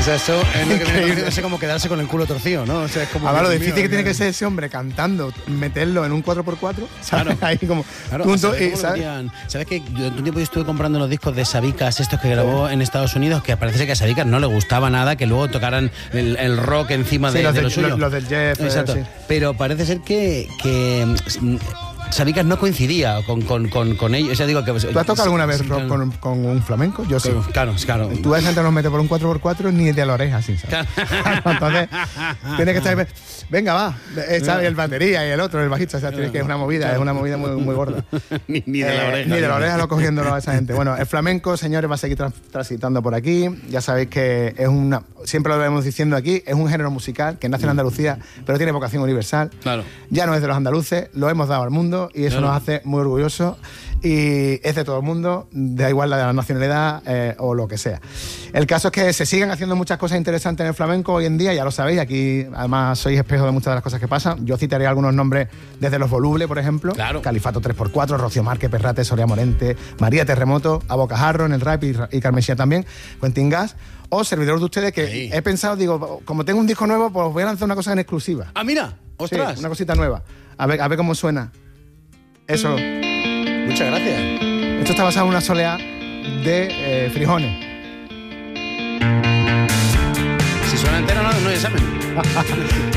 Pues eso es lo que viene a como quedarse con el culo torcido, ¿no? O sea, es como ahora lo difícil que tiene que ser ese hombre cantando, meterlo en un 4x4, ¿sabes? Claro. Ahí como Claro, punto, ¿sabes que durante un tiempo yo estuve comprando los discos de Sabicas, estos que grabó en Estados Unidos, que parece que a Sabicas no le gustaba nada que luego tocaran el rock encima de lo suyo? Los del Jeff. Exacto. Sí. Pero parece ser que Sabicas no coincidía con ellos. O sea, digo que, ¿Tú has tocado alguna vez rock con un flamenco? Yo sí. Claro. Tú ves gente nos mete por un 4x4 ni de la oreja, así, ¿sabes? Entonces, tienes que estar... Venga, va. ¿Sabes? El batería y el otro, el bajista. O sea, tienes que es una movida muy, muy gorda. ni de la oreja. Ni de la oreja lo cogiéndolo a esa gente. Bueno, el flamenco, señores, va a seguir transitando por aquí. Ya sabéis que es siempre lo vemos diciendo aquí, es un género musical que nace en Andalucía, pero tiene vocación universal. Claro. Ya no es de los andaluces, lo hemos dado al mundo y eso nos hace muy orgullosos. Y es de todo el mundo, da igual la nacionalidad o lo que sea. El caso es que se siguen haciendo muchas cosas interesantes en el flamenco hoy en día, ya lo sabéis, aquí además sois espejo de muchas de las cosas que pasan. Yo citaré algunos nombres desde Los Volubles, por ejemplo, claro. Califato 3x4, Rocío Márquez, Perrate, Soria Morente, María Terremoto, A Bocajarro en el rap y Carmesía también, Quentin Gas, o servidores de ustedes que sí. He pensado, digo, como tengo un disco nuevo, pues voy a lanzar una cosa en exclusiva. Ah, mira, ostras. Sí, una cosita nueva. A ver cómo suena. Eso. Muchas gracias. Esto está basado en una soleá de Frijones. Si suena entera, no hay examen.